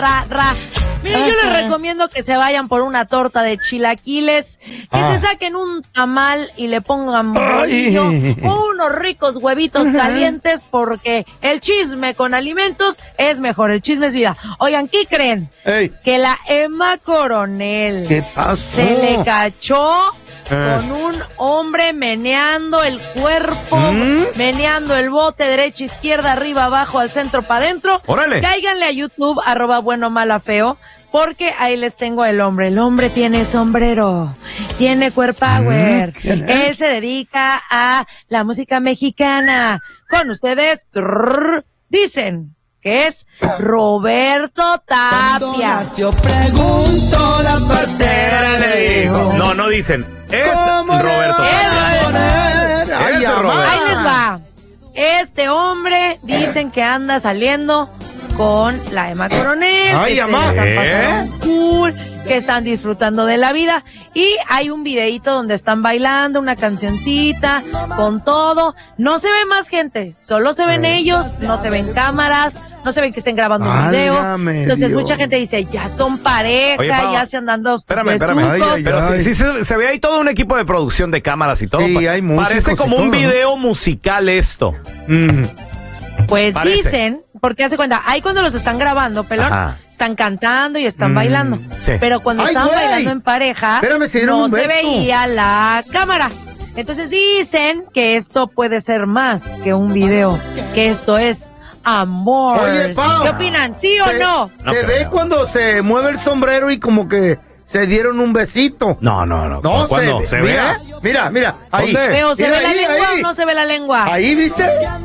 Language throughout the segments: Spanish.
Miren, yo les recomiendo que se vayan por una torta de chilaquiles, que se saquen un tamal y le pongan bolillo o unos ricos huevitos calientes, porque el chisme con alimentos es mejor, el chisme es vida. Oigan, ¿qué creen? Que la Emma Coronel ¿Qué pasó? se le cachó con un hombre meneando el cuerpo, meneando el bote, derecha, izquierda, arriba, abajo, al centro, para adentro. ¡Órale! Cáiganle a YouTube, @buenomala_feo, porque ahí les tengo el hombre. El hombre tiene sombrero, tiene power. Él se dedica a la música mexicana. Con ustedes, dicen que es Roberto Tapia. Yo pregunto, la partera le dijo. No dicen. Es Roberto Tapia. Ahí les va. Este hombre dicen que anda saliendo con la Emma Coronel. Ay, que mamá. se están pasando cool, que están disfrutando de la vida. Y hay un videíto donde están bailando una cancioncita con todo. No se ve más gente, solo se ven ellos, no se ven cámaras, no se ven que estén grabando un video. Entonces mucha gente dice, ya son pareja. Oye, Pau, ya se andan dando espérame. Pero sí se ve ahí todo un equipo de producción de cámaras y todo. Sí, hay músicos. Parece como un video musical esto. Pues parece. Dicen, porque hace cuenta, ahí cuando los están grabando, pelón, están cantando y están bailando. Sí. Pero cuando estaban bailando en pareja, no se veía la cámara. Entonces dicen que esto puede ser más que un video, que esto es amor. Oye, Pau, ¿qué opinan? ¿Sí o no? Se ve cuando se mueve el sombrero y como que se dieron un besito. No. ¿Cuándo? ¿Se ve? Mira, ahí. Pero ¿se mira, ve la ahí, lengua ahí. o no se ve la lengua? Ahí, ¿viste?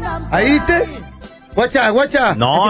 Guacha. No.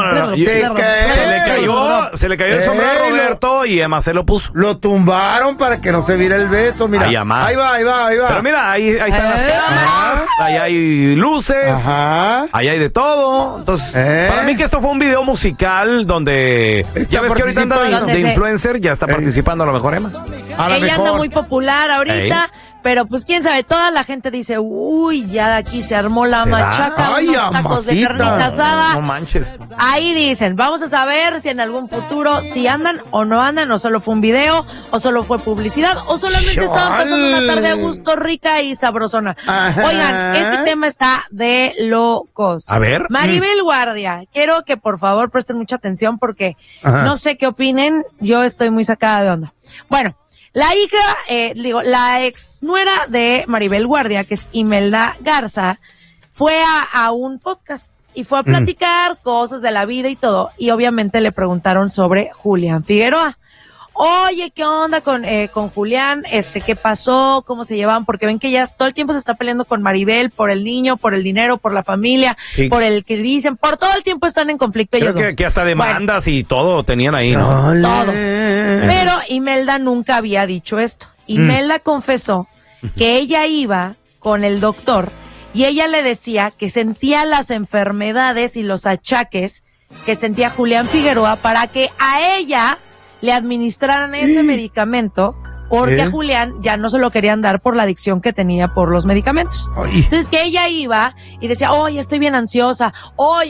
Se le cayó el sombrero a Roberto y Emma se lo puso. Lo tumbaron para que no se viera el beso, mira. Ahí va. Pero mira, ahí están las cámaras, ahí hay luces, ahí hay de todo. Entonces, para mí que esto fue un video musical donde ya ves que ahorita anda de influencer, ya está participando a lo mejor Emma. Ella anda muy popular ahorita. Pero pues quién sabe, toda la gente dice, uy, ya de aquí se armó la machaca, unos tacos de carnita asada. No manches. Ahí dicen, vamos a saber si en algún futuro, si andan o no andan, o solo fue un video, o solo fue publicidad, o solamente estaban pasando una tarde a gusto, rica y sabrosona. Oigan, este tema está de locos. A ver. Maribel Guardia, quiero que por favor presten mucha atención porque no sé qué opinen, yo estoy muy sacada de onda. Bueno. La hija, la ex nuera de Maribel Guardia, que es Imelda Garza, fue a un podcast y fue a platicar cosas de la vida y todo. Y obviamente le preguntaron sobre Julián Figueroa. Oye, ¿qué onda con Julián? ¿Qué pasó? ¿Cómo se llevaban? Porque ven que ya todo el tiempo se está peleando con Maribel por el niño, por el dinero, por la familia, por el que dicen, por todo el tiempo están en conflicto ellos dos. Que hasta demandas y todo tenían ahí, ¿no? Todo. Pero Imelda nunca había dicho esto. Imelda confesó que ella iba con el doctor y ella le decía que sentía las enfermedades y los achaques que sentía Julián Figueroa para que a ella le administraran ese medicamento, porque a Julián ya no se lo querían dar por la adicción que tenía por los medicamentos. Entonces que ella iba y decía, oye, estoy bien ansiosa, oye,